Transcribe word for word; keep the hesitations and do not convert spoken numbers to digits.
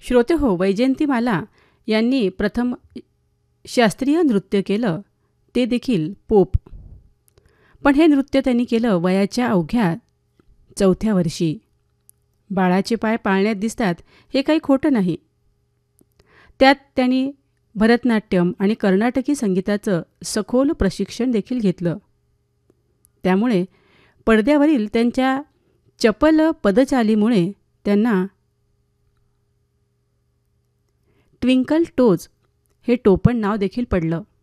श्रोते हो, वैजयंतीमाला यांनी प्रथम शास्त्रीय नृत्य केलं, ते देखील पोप. पण हे नृत्य त्यांनी केलं वयाच्या अवघ्या चौथ्या वर्षी. बाळाचे पाय पाळण्यात दिसतात हे काही खोटं नाही. त्यात त्यांनी भरतनाट्यम आणि कर्नाटकी संगीताचं सखोल प्रशिक्षण देखील घेतलं. त्यामुळे पडद्यावरील त्यांच्या चपल पदचालीमुळे त्यांना ट्विंकल टोज हे टोपण नाव देखील पडलं.